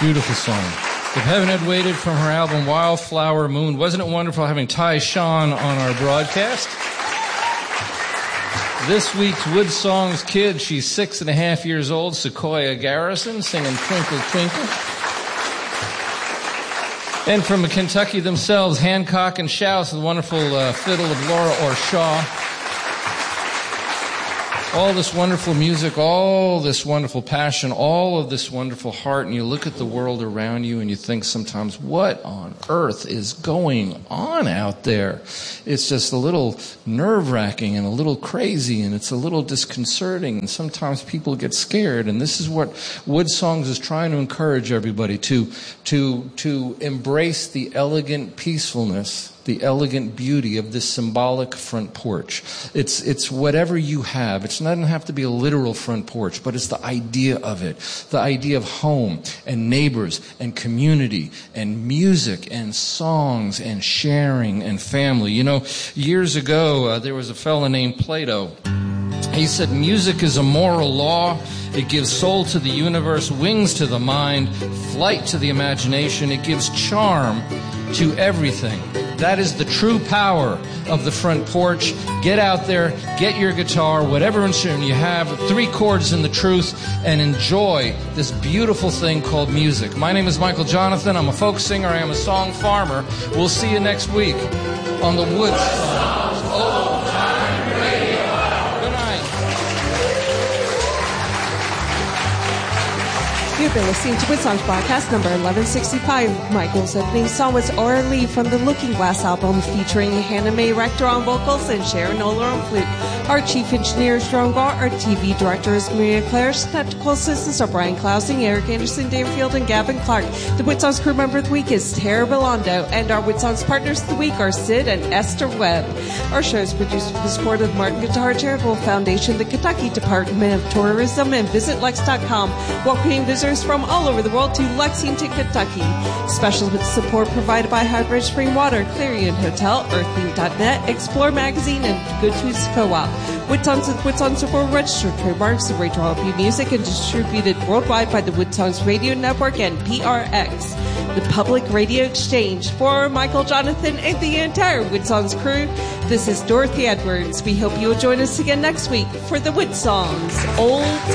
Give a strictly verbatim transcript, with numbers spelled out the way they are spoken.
Beautiful song. If Heaven Had Waited from her album Wildflower Moon. Wasn't it wonderful having Ty Sean on our broadcast? This week's Wood Songs kid, she's six and a half years old, Sequoia Garrison, singing Twinkle Twinkle. And from Kentucky themselves, Hancock and Shouse, the wonderful uh, fiddle of Laura Orshaw. All this wonderful music, all this wonderful passion, all of this wonderful heart, and you look at the world around you and you think sometimes, what on earth is going on out there? It's just a little nerve-wracking and a little crazy, and it's a little disconcerting, and sometimes people get scared, and this is what Wood Songs is trying to encourage everybody to, to, to embrace the elegant peacefulness, the elegant beauty of this symbolic front porch. It's it's whatever you have. It doesn't have to be a literal front porch, but it's the idea of it. The idea of home and neighbors and community and music and songs and sharing and family. You know, years ago, uh, there was a fellow named Plato. He said, music is a moral law. It gives soul to the universe, wings to the mind, flight to the imagination. It gives charm to everything. That is the true power of the front porch. Get out there, get your guitar, whatever instrument you have, three chords in the truth, and enjoy this beautiful thing called music. My name is Michael Jonathan. I'm a folk singer. I am a song farmer. We'll see you next week on the Wood Songs Old Time Radio. Good night. You've been listening to Wood Songs broadcast number eleven sixty-five. Michael's opening song was Aura Lee from the Looking Glass album, featuring Hannah Mae Rector on vocals and Sharon Oler on flute. Our chief engineer is Jerome Gar. Our T V director is Maria Claire. Technical assistants are Brian Klausing, Eric Anderson, Danfield, and Gavin Clark. The Wood Songs crew member of the week is Tara Bellondo, and our Wood Songs partners of the week are Sid and Esther Webb. Our show is produced with the support of the Martin Guitar Charitable Foundation, the Kentucky Department of Tourism, and Visit Lex dot com, welcoming visitors from all over the world to Lexington, Kentucky. Special support provided by Highbridge Spring Water, Clarion Hotel, Earthling dot net, Explore Magazine, and Good Foods Co-op. Wood Songs with Wood Songs are registered trademarks of Rachel L P Music and distributed worldwide by the Wood Songs Radio Network and P R X, the Public Radio Exchange. For Michael Jonathan and the entire Wood Songs crew, this is Dorothy Edwards. We hope you will join us again next week for the Wood Songs Old